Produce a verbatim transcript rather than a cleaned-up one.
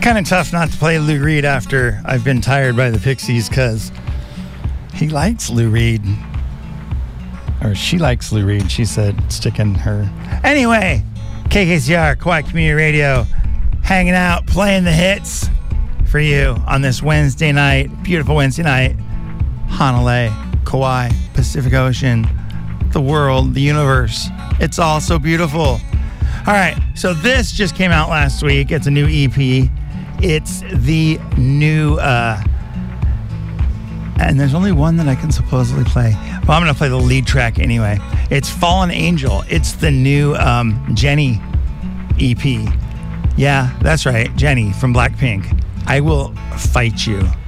Kind of tough not to play Lou Reed after I've been tired by the Pixies, because he likes Lou Reed. Or she likes Lou Reed, she said, sticking her. Anyway, K K C R, Quiet Community Radio, hanging out, playing the hits for you on this Wednesday night. Beautiful Wednesday night. Honolulu, Kauai, Pacific Ocean, the world, the universe. It's all so beautiful. All right, so this just came out last week. It's a new E P. It's the new, uh, and there's only one that I can supposedly play. Well, I'm going to play the lead track anyway. It's Fallen Angel. It's the new um, Jenny E P. Yeah, that's right. Jenny from Blackpink. I Will Fight You.